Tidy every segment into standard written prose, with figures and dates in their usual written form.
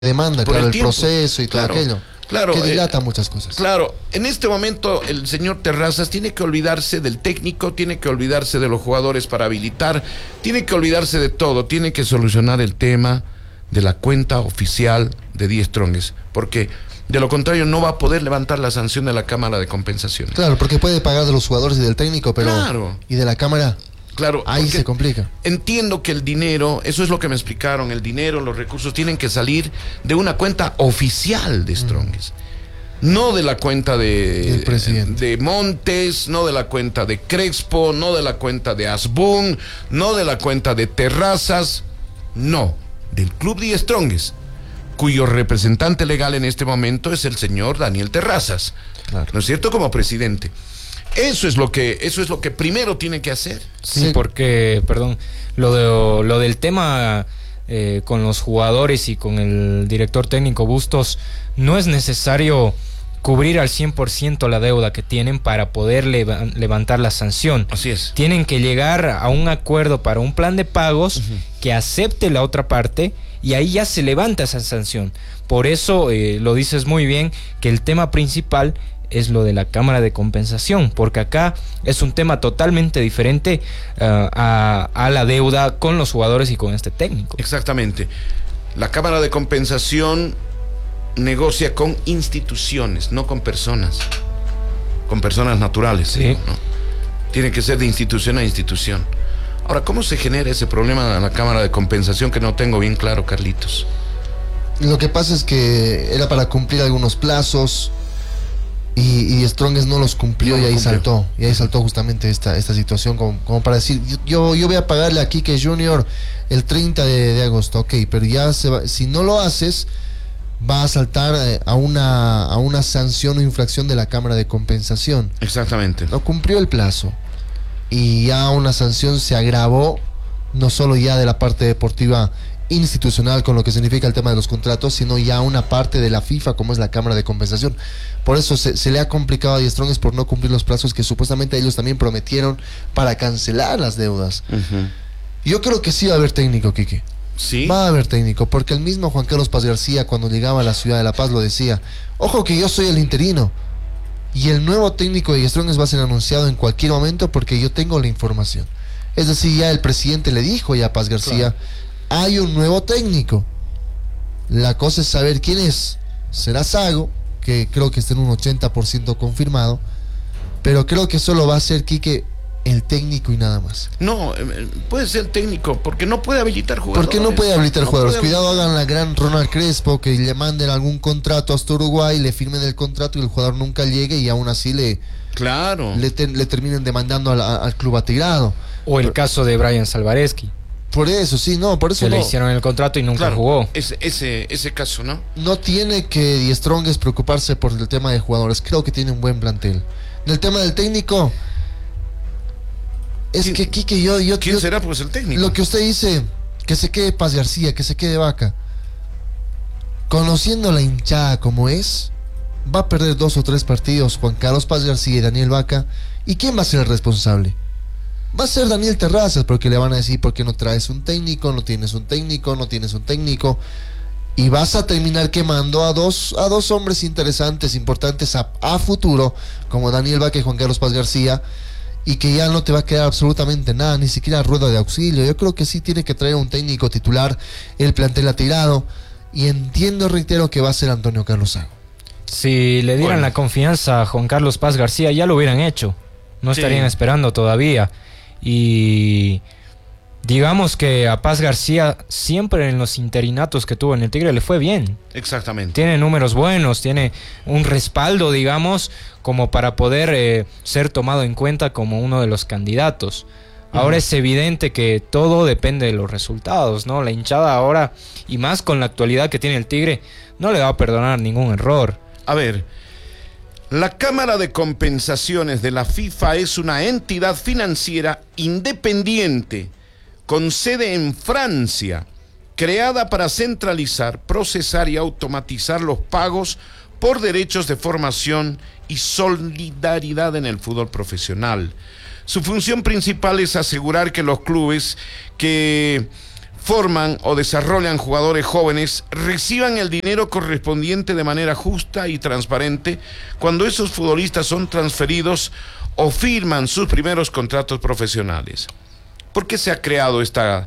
demanda, por claro, el tiempo. proceso y todo aquello. Claro, que dilata muchas cosas. Claro, en este momento el señor Terrazas tiene que olvidarse del técnico, tiene que olvidarse de los jugadores para habilitar, tiene que olvidarse de todo, tiene que solucionar el tema de la cuenta oficial de Die Strongest, porque de lo contrario no va a poder levantar la sanción de la Cámara de Compensaciones. Claro, porque puede pagar de los jugadores y del técnico, pero Claro. y de la cámara. Claro, Ahí se complica. Entiendo que el dinero, eso es lo que me explicaron, el dinero, los recursos tienen que salir de una cuenta oficial de Strongest. No de la cuenta Del presidente. de Montes, no de la cuenta de Crespo, no de la cuenta de Asbun, no de la cuenta de Terrazas, no, del Club Die Strongest, cuyo representante legal en este momento es el señor Daniel Terrazas, Claro. ¿no es cierto? Como presidente. Eso es lo que primero tiene que hacer. Sí, porque, perdón, lo del tema con los jugadores y con el director técnico Bustos, no es necesario cubrir al 100% la deuda que tienen para poder levantar la sanción. Así es. Tienen que llegar a un acuerdo para un plan de pagos que acepte la otra parte y ahí ya se levanta esa sanción. Por eso lo dices muy bien, que el tema principal es lo de la Cámara de Compensación, porque acá es un tema totalmente diferente a la deuda con los jugadores y con este técnico. Exactamente. La Cámara de Compensación negocia con instituciones, no con personas naturales. Sí. ¿No? Tiene que ser de institución a institución. Ahora, ¿cómo se genera ese problema en la Cámara de Compensación que no tengo bien claro, Carlitos? Lo que pasa es que era para cumplir algunos plazos y Strongest no los cumplió, No y ahí cumplió. saltó. Y ahí saltó justamente esta situación como para decir, yo voy a pagarle a Quique Junior el 30 de agosto, ok, pero ya si no lo haces, va a saltar a una sanción o infracción de la Cámara de Compensación. Exactamente. No cumplió el plazo y ya una sanción se agravó, no solo ya de la parte deportiva institucional con lo que significa el tema de los contratos, sino ya una parte de la FIFA como es la Cámara de Compensación. Por eso se le ha complicado a Die Strongest por no cumplir los plazos que supuestamente ellos también prometieron para cancelar las deudas. Yo creo que sí va a haber técnico, Quique. Sí. Va a haber técnico, porque el mismo Juan Carlos Paz García, cuando llegaba a la ciudad de La Paz, lo decía: ojo que yo soy el interino y el nuevo técnico de Strongest va a ser anunciado en cualquier momento porque yo tengo la información. Es decir, ya el presidente le dijo ya a Paz García, hay un nuevo técnico. La cosa es saber quién es. Será Sago, que creo que está en un 80% confirmado, pero creo que solo va a ser Quique el técnico y nada más. No, puede ser técnico, porque no puede habilitar jugadores. ¿Por qué no puede habilitar No jugadores? puede Cuidado, hagan la gran Ronald Crespo, que le manden algún contrato hasta Uruguay, le firmen el contrato y el jugador nunca llegue y aún así Claro. le terminen demandando al club atigrado. O el caso de Brian Salvareski, Por eso, sí, no, por eso que le no. hicieron el contrato y nunca Claro, jugó. ese caso, ¿no? No tiene que Die Strongest preocuparse por el tema de jugadores. Creo que tiene un buen plantel. En el tema del técnico, es que Quique, ¿Quién será? Pues el técnico. lo que usted dice, que se quede Paz García, que se quede Vaca. Conociendo la hinchada como es, va a perder 2 o 3 partidos Juan Carlos Paz García y Daniel Vaca. ¿Y quién va a ser el responsable? Va a ser Daniel Terrazas, porque le van a decir: ¿por qué no traes un técnico? No tienes un técnico, no tienes un técnico. Y vas a terminar quemando a dos hombres interesantes, importantes a futuro, como Daniel Vaca y Juan Carlos Paz García, y que ya no te va a quedar absolutamente nada, ni siquiera rueda de auxilio. Yo creo que sí tiene que traer un técnico titular, el plantel ha tirado, y entiendo, reitero, que va a ser Antonio Carlos Sago. Si le dieran Bueno. la confianza a Juan Carlos Paz García, ya lo hubieran hecho. No Sí. estarían esperando todavía. Y digamos que a Paz García siempre en los interinatos que tuvo en el Tigre le fue bien. Exactamente. Tiene números buenos, tiene un respaldo, digamos, como para poder ser tomado en cuenta como uno de los candidatos. Ahora es evidente que todo depende de los resultados, ¿no? La hinchada ahora, y más con la actualidad que tiene el Tigre, no le va a perdonar ningún error. A ver, la Cámara de Compensaciones de la FIFA es una entidad financiera independiente con sede en Francia, creada para centralizar, procesar y automatizar los pagos por derechos de formación y solidaridad en el fútbol profesional. Su función principal es asegurar que los clubes que forman o desarrollan jugadores jóvenes reciban el dinero correspondiente de manera justa y transparente cuando esos futbolistas son transferidos o firman sus primeros contratos profesionales. ¿Por qué se ha creado esta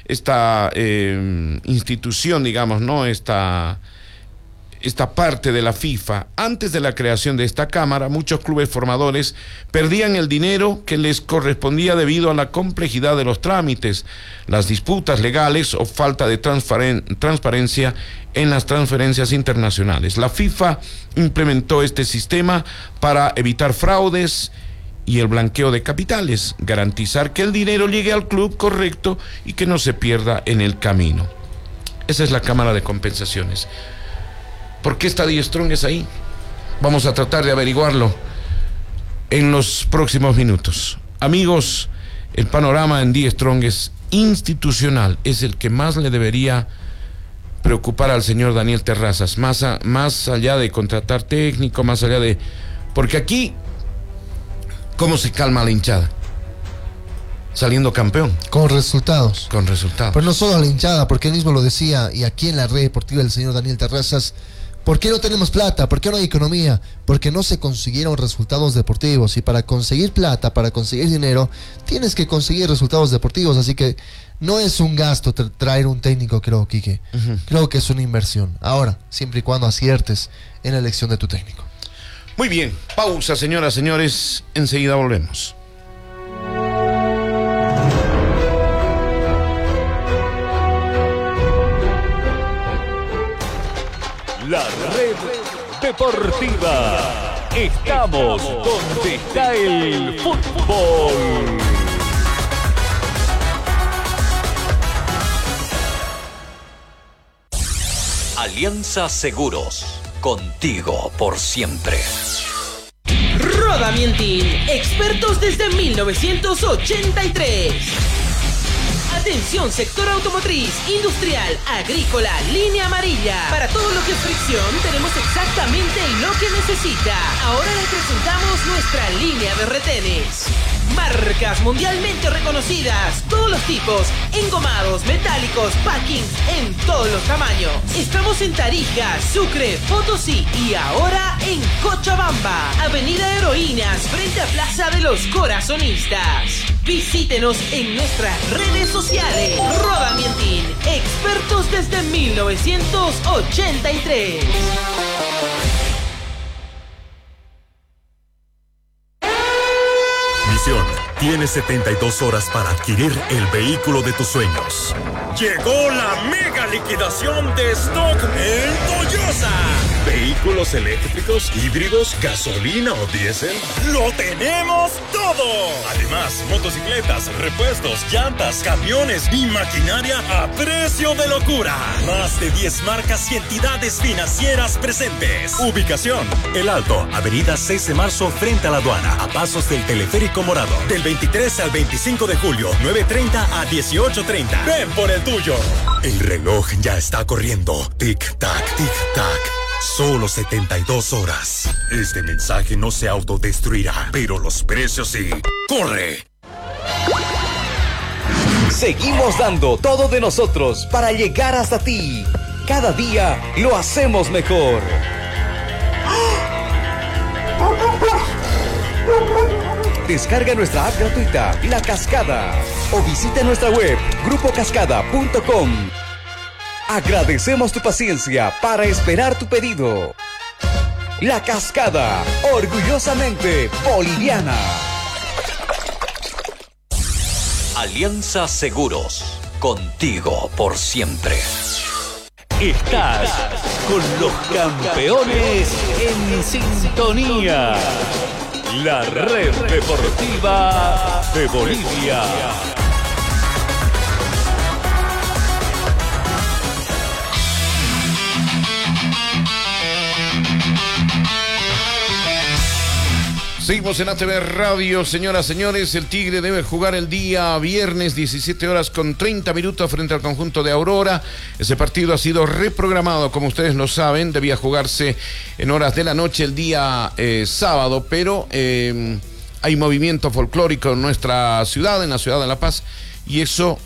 institución, digamos, ¿no? Esta parte de la FIFA? Antes de la creación de esta cámara, muchos clubes formadores perdían el dinero que les correspondía debido a la complejidad de los trámites, las disputas legales o falta de transparencia en las transferencias internacionales. La FIFA implementó este sistema para evitar fraudes y el blanqueo de capitales, garantizar que el dinero llegue al club correcto y que no se pierda en el camino. Esa es la Cámara de Compensaciones. ¿Por qué está Die Strongest ahí? Vamos a tratar de averiguarlo en los próximos minutos. Amigos, el panorama en Die Strongest institucional es el que más le debería preocupar al señor Daniel Terrazas, más allá de contratar técnico, más allá de... Porque aquí, ¿cómo se calma la hinchada? Saliendo campeón. Con resultados. Con resultados. Pero no solo la hinchada, porque él mismo lo decía, y aquí en la red deportiva el señor Daniel Terrazas, ¿por qué no tenemos plata? ¿Por qué no hay economía? Porque no se consiguieron resultados deportivos, y para conseguir plata, para conseguir dinero, tienes que conseguir resultados deportivos, así que no es un gasto traer un técnico, creo, Quique. Creo que es una inversión. Ahora, siempre y cuando aciertes en la elección de tu técnico. Muy bien, pausa, señoras, señores, enseguida volvemos. La red deportiva. Estamos donde está el fútbol. Alianza Seguros. Contigo por siempre. Rodamientin, expertos desde 1983. Atención, sector automotriz, industrial, agrícola, línea amarilla. Para todo lo que es fricción, tenemos exactamente lo que necesita. Ahora le presentamos nuestra línea de retenes. Marcas mundialmente reconocidas, todos los tipos, engomados, metálicos, packings, en todos los tamaños. Estamos en Tarija, Sucre, Potosí y ahora en Cochabamba. Avenida Heroínas, frente a Plaza de los Corazonistas. Visítenos en nuestras redes sociales. Rodamientin, expertos desde 1983. Misión. Tienes 72 horas para adquirir el vehículo de tus sueños. Llegó la mega liquidación de stock en Toyosa. Vehículos eléctricos, híbridos, gasolina o diésel. ¡Lo tenemos todo! Además, motocicletas, repuestos, llantas, camiones y maquinaria a precio de locura. Más de 10 marcas y entidades financieras presentes. Ubicación: El Alto, avenida 6 de marzo frente a la aduana, a pasos del teleférico morado. Del 23 al 25 de julio, 9:30 a 18:30. Ven por el tuyo. El reloj ya está corriendo. Tic-tac, tic-tac. Solo 72 horas. Este mensaje no se autodestruirá, pero los precios sí. ¡Corre! Seguimos dando todo de nosotros para llegar hasta ti. Cada día lo hacemos mejor. Descarga nuestra app gratuita, La Cascada, o visita nuestra web, grupocascada.com. Agradecemos tu paciencia para esperar tu pedido. La Cascada, orgullosamente boliviana. Alianza Seguros, contigo por siempre. Estás con los campeones en sintonía. La red deportiva de Bolivia. Seguimos en ATV Radio, señoras, señores. El Tigre debe jugar el día viernes, 17 horas con 30 minutos frente al conjunto de Aurora. Ese partido ha sido reprogramado, como ustedes lo saben. Debía jugarse en horas de la noche el día sábado, pero hay movimiento folclórico en nuestra ciudad, en la ciudad de La Paz, y eso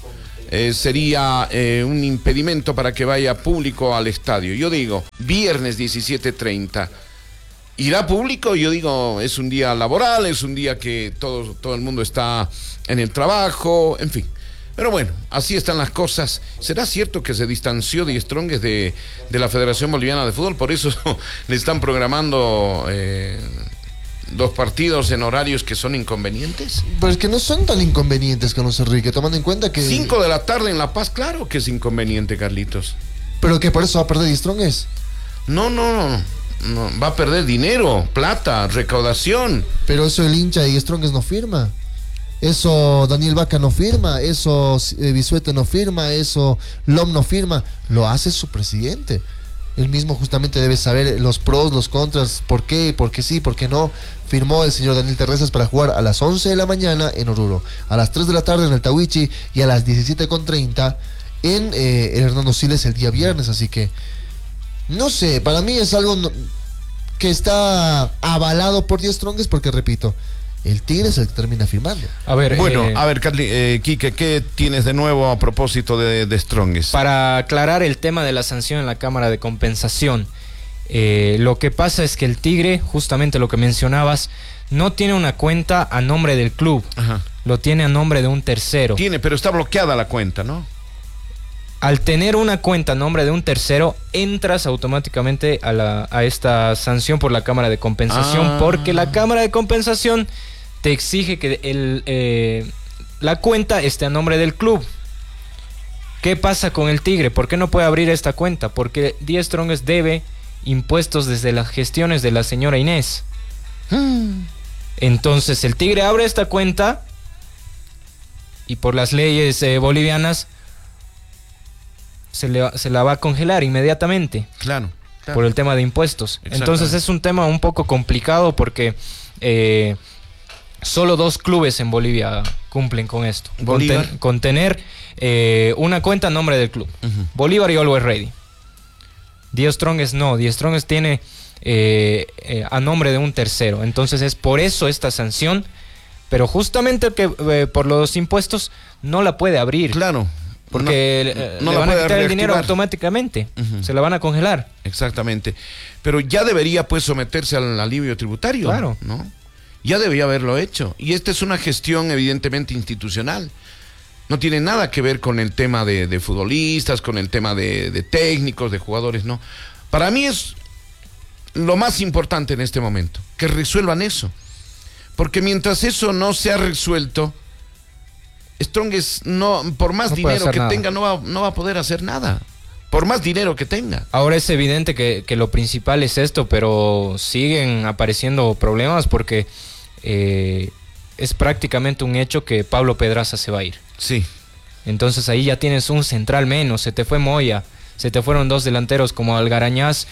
sería un impedimento para que vaya público al estadio. Yo digo, viernes 17:30. ¿Irá público? Yo digo, es un día laboral, es un día que todo el mundo está en el trabajo, en fin. Pero bueno, así están las cosas. ¿Será cierto que se distanció Die Strongest de la Federación Boliviana de Fútbol? Por eso le están programando 2 partidos en horarios que son inconvenientes. Pero es que no son tan inconvenientes, Carlos Enrique, tomando en cuenta que... 5 de la tarde en La Paz, claro que es inconveniente, Carlitos. Pero que por eso va a perder Die Strongest. No, va a perder dinero, plata, recaudación. Pero eso el hincha de Die Strongest no firma. Eso Daniel Vaca no firma. Eso Bisuete no firma. Eso Lom no firma. Lo hace su presidente. Él mismo justamente debe saber los pros, los contras, por qué sí, por qué no. Firmó el señor Daniel Terrazas para jugar a las 11 de la mañana en Oruro, a las 3 de la tarde en el Tawichi y a las 17:30 en el Hernando Siles el día viernes. Así que no sé, para mí es algo que está avalado por Die Strongest, porque repito, el Tigre es el que termina firmando. A ver, Quique, ¿qué tienes de nuevo a propósito de Strongest? Para aclarar el tema de la sanción en la Cámara de Compensación, lo que pasa es que el Tigre, justamente lo que mencionabas, no tiene una cuenta a nombre del club. Ajá. Lo tiene a nombre de un tercero. Tiene, pero está bloqueada la cuenta, ¿no? Al tener una cuenta a nombre de un tercero, entras automáticamente a esta sanción por la Cámara de Compensación, porque la Cámara de Compensación te exige que la cuenta esté a nombre del club. ¿Qué pasa con el Tigre? ¿Por qué no puede abrir esta cuenta? Porque Die Strongest debe impuestos desde las gestiones de la señora Inés. Entonces el Tigre abre esta cuenta y por las leyes bolivianas se la va a congelar inmediatamente. Claro. Por el tema de impuestos. Entonces es un tema un poco complicado porque solo 2 clubes en Bolivia cumplen con esto. Con tener una cuenta a nombre del club. Bolívar y Always Ready. Die Strongest no. Die Strongest tiene a nombre de un tercero. Entonces es por eso esta sanción. Pero justamente que por los impuestos no la puede abrir. Claro. Porque le van a quitar el dinero automáticamente. Se la van a congelar. Exactamente. Pero ya debería pues someterse al alivio tributario. Claro. ¿No? Ya debería haberlo hecho. Y esta es una gestión evidentemente institucional. No tiene nada que ver con el tema de futbolistas, con el tema de técnicos, de jugadores, no. Para mí es lo más importante en este momento, que resuelvan eso. Porque mientras eso no se ha resuelto, Strongest por más dinero que tenga no va a poder hacer nada. Por más dinero que tenga. Ahora es evidente que lo principal es esto, pero siguen apareciendo problemas porque es prácticamente un hecho que Pablo Pedraza se va a ir. Sí. Entonces ahí ya tienes un central menos, se te fue Moya, se te fueron 2 delanteros como Algarañaz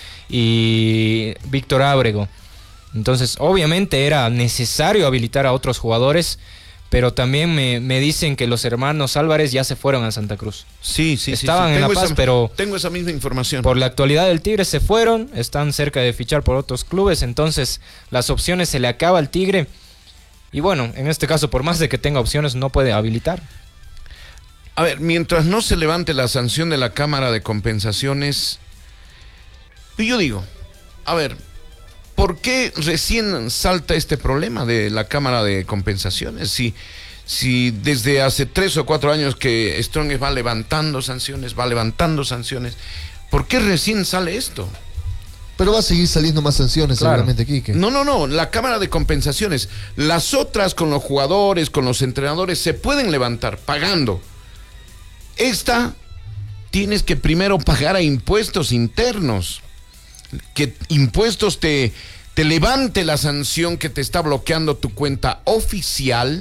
y Víctor Ábrego. Entonces obviamente era necesario habilitar a otros jugadores, pero también me dicen que los hermanos Álvarez ya se fueron a Santa Cruz. Sí. Estaban en La Paz, pero tengo esa misma información. Por la actualidad del Tigre se fueron, están cerca de fichar por otros clubes, entonces las opciones se le acaba al Tigre. Y bueno, en este caso, por más de que tenga opciones, no puede habilitar. A ver, mientras no se levante la sanción de la Cámara de Compensaciones, yo digo, a ver, ¿por qué recién salta este problema de la Cámara de Compensaciones? Si desde hace 3 o 4 años que Strongest va levantando sanciones, ¿por qué recién sale esto? Pero va a seguir saliendo más sanciones, claro. Seguramente, Quique. No, la Cámara de Compensaciones. Las otras con los jugadores, con los entrenadores, se pueden levantar pagando. Esta, tienes que primero pagar a impuestos internos. Que impuestos te levante la sanción que te está bloqueando tu cuenta oficial.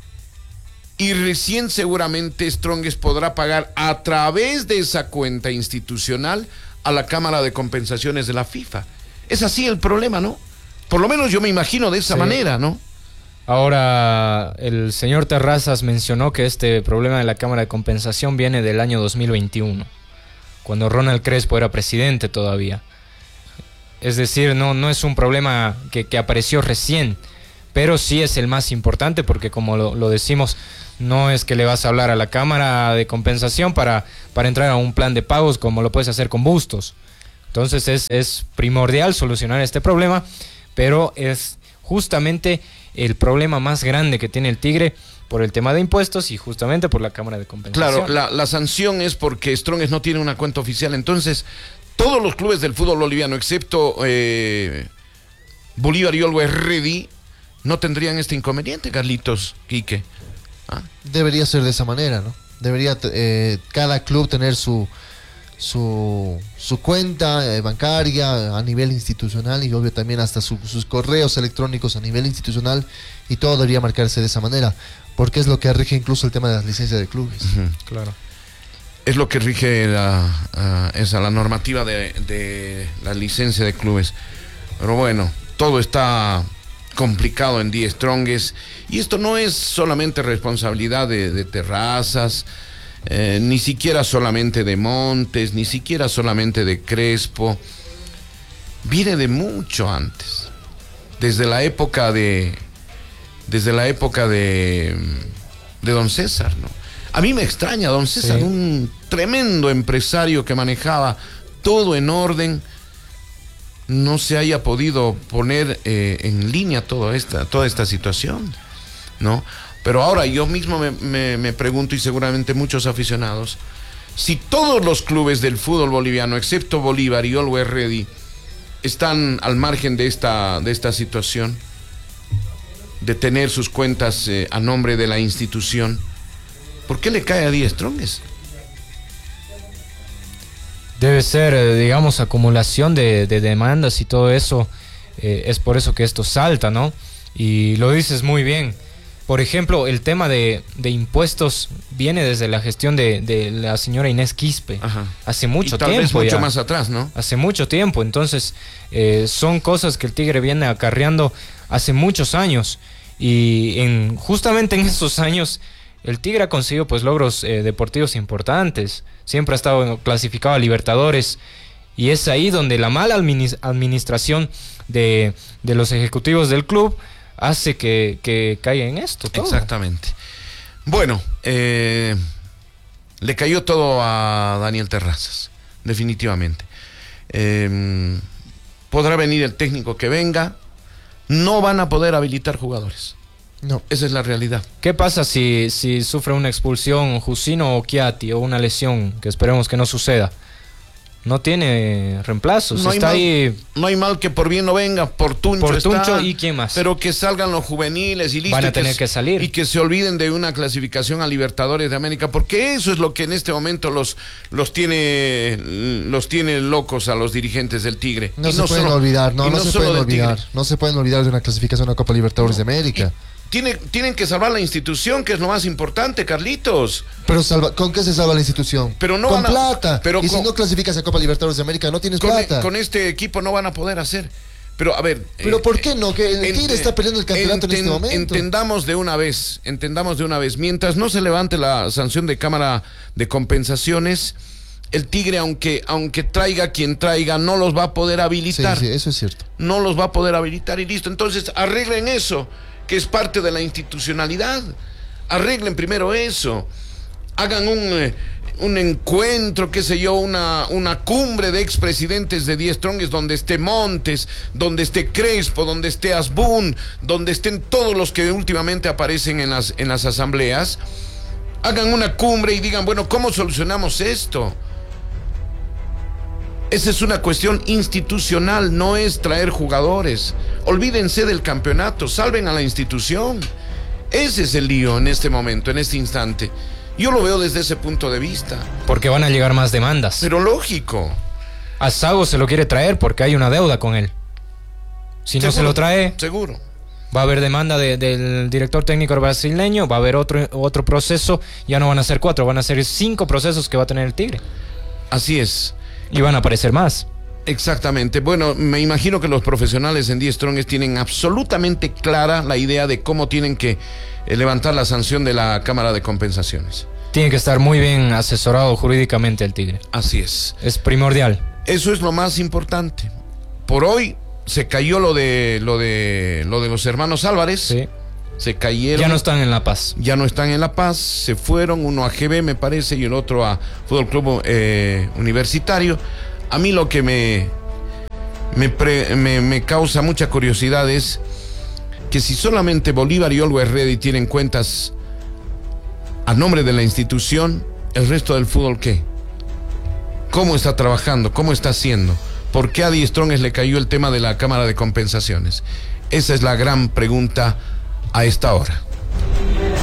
Y recién seguramente Strongest podrá pagar a través de esa cuenta institucional a la Cámara de Compensaciones de la FIFA. Es así el problema, ¿no? Por lo menos yo me imagino de esa manera, ¿no? Ahora, el señor Terrazas mencionó que este problema de la Cámara de Compensación viene del año 2021, cuando Ronald Crespo era presidente todavía. Es decir, no es un problema que apareció recién, pero sí es el más importante porque como lo decimos, no es que le vas a hablar a la Cámara de Compensación para entrar a un plan de pagos como lo puedes hacer con Bustos. Entonces es primordial solucionar este problema, pero es justamente el problema más grande que tiene el Tigre por el tema de impuestos y justamente por la Cámara de Compensación. Claro, la sanción es porque Strongest no tiene una cuenta oficial. Entonces, todos los clubes del fútbol boliviano, excepto Bolívar y Always Ready, no tendrían este inconveniente, Carlitos, Quique. ¿Ah? Debería ser de esa manera, ¿no? Debería cada club tener su cuenta bancaria a nivel institucional y obvio también hasta sus correos electrónicos a nivel institucional, y todo debería marcarse de esa manera, porque es lo que rige incluso el tema de las licencias de clubes. Claro. Es lo que rige la normativa de la licencia de clubes. Pero bueno, todo está complicado en The Strongest, y esto no es solamente responsabilidad de Terrazas, ni siquiera solamente de Montes, ni siquiera solamente de Crespo. Viene de mucho antes, desde la época de Don César, ¿no? A mí me extraña Don César, sí, un tremendo empresario que manejaba todo en orden, no se haya podido poner en línea toda esta situación, ¿no? Pero ahora yo mismo me pregunto, y seguramente muchos aficionados, si todos los clubes del fútbol boliviano, excepto Bolívar y Always Ready, están al margen de esta situación, de tener sus cuentas a nombre de la institución, ¿por qué le cae a The Strongest? Debe ser, digamos, acumulación de demandas y todo eso. Es por eso que esto salta, ¿no? Y lo dices muy bien. Por ejemplo, el tema de impuestos viene desde la gestión de la señora Inés Quispe. Ajá. Hace mucho tiempo. Tal vez mucho más atrás, ¿no? Hace mucho tiempo. Entonces, son cosas que el Tigre viene acarreando hace muchos años. Y justamente en esos años, el Tigre ha conseguido pues logros deportivos importantes. Siempre ha estado clasificado a Libertadores. Y es ahí donde la mala administración de los ejecutivos del club hace que caiga en esto todo. Exactamente. Bueno, le cayó todo a Daniel Terrazas, definitivamente. Podrá venir el técnico que venga, no van a poder habilitar jugadores. No. Esa es la realidad. ¿Qué pasa si sufre una expulsión Jusino o Chiatti o una lesión, que esperemos que no suceda? No tiene reemplazos, no está ahí. No hay mal que por bien no venga, por Tuncho está, y quién más. Pero que salgan los juveniles y listo. Van a tener que salir. Y que se olviden de una clasificación a Libertadores de América, porque eso es lo que en este momento los tiene locos a los dirigentes del Tigre. No se pueden olvidar, no se pueden olvidar. No se pueden olvidar de una clasificación a Copa Libertadores de América. Tienen que salvar la institución, que es lo más importante, Carlitos. Pero ¿con qué se salva la institución? Pero no con plata. Pero y si no clasificas a Copa Libertadores de América, no tienes plata. Con este equipo no van a poder hacer. Pero a ver. Pero ¿por qué no? Que el Tigre está perdiendo el campeonato en este momento. Entendamos de una vez. Mientras no se levante la sanción de Cámara de Compensaciones, el Tigre, aunque traiga quien traiga, no los va a poder habilitar. Sí, eso es cierto. No los va a poder habilitar y listo. Entonces arreglen eso, que es parte de la institucionalidad. Arreglen primero eso. Hagan un encuentro, qué sé yo, una cumbre de expresidentes de The Strongest, donde esté Montes, donde esté Crespo, donde esté Asbun, donde estén todos los que últimamente aparecen en las asambleas. Hagan una cumbre y digan, bueno, ¿cómo solucionamos esto? Esa es una cuestión institucional, no es traer jugadores. Olvídense del campeonato, salven a la institución. Ese es el lío en este momento, en este instante. Yo lo veo desde ese punto de vista. Porque van a llegar más demandas. Pero lógico. A Sago se lo quiere traer porque hay una deuda con él. Si no se lo trae, seguro. Va a haber demanda del director técnico brasileño, va a haber otro proceso. Ya no van a ser 4, van a ser 5 procesos que va a tener el Tigre. Así es. Y van a aparecer más. Exactamente. Bueno, me imagino que los profesionales en The Strongest tienen absolutamente clara la idea de cómo tienen que levantar la sanción de la Cámara de Compensaciones. Tiene que estar muy bien asesorado jurídicamente el Tigre. Así es. Es primordial. Eso es lo más importante. Por hoy se cayó lo de los hermanos Álvarez. Sí. Se cayeron. Ya no están en La Paz. Ya no están en La Paz, se fueron, uno a GB me parece y el otro a Fútbol Club Universitario. A mí lo que me causa mucha curiosidad es que si solamente Bolívar y Always Ready tienen cuentas a nombre de la institución, el resto del fútbol, ¿qué? ¿Cómo está trabajando? ¿Cómo está haciendo? ¿Por qué a Die Strongest le cayó el tema de la Cámara de Compensaciones? Esa es la gran pregunta a esta hora.